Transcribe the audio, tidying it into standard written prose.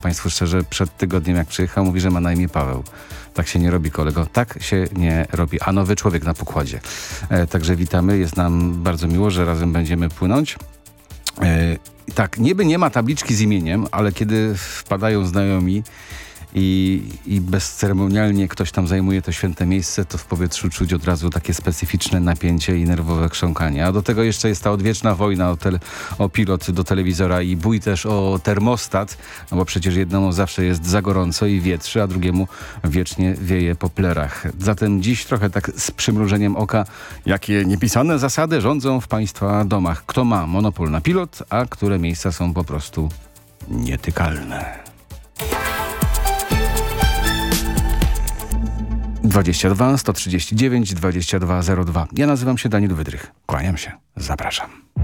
Państwu szczerze, przed tygodniem jak przyjechał, mówi, że ma na imię Paweł. Tak się nie robi, kolego. Tak się nie robi. A nowy człowiek na pokładzie. Także witamy. Jest nam bardzo miło, że razem będziemy płynąć. Tak, niby nie ma tabliczki z imieniem, ale kiedy wpadają znajomi i bezceremonialnie ktoś tam zajmuje to święte miejsce, to w powietrzu czuć od razu takie specyficzne napięcie i nerwowe chrząkanie. A do tego jeszcze jest ta odwieczna wojna o pilot do telewizora i bój też o termostat, no bo przecież jednemu zawsze jest za gorąco i wietrzy, a drugiemu wiecznie wieje po plerach. Zatem dziś trochę tak z przymrużeniem oka, jakie niepisane zasady rządzą w państwa domach. Kto ma monopol na pilot, a które miejsca są po prostu nietykalne. 22 139 2202. Ja nazywam się Daniel Wydrych. Kłaniam się. Zapraszam.